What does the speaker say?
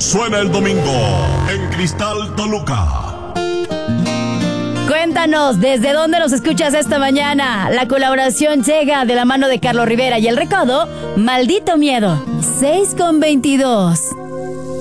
Suena el domingo en Cristal Toluca. Cuéntanos, ¿desde dónde nos escuchas esta mañana? La colaboración llega de la mano de Carlos Rivera y el recodo, Maldito Miedo, 6:22.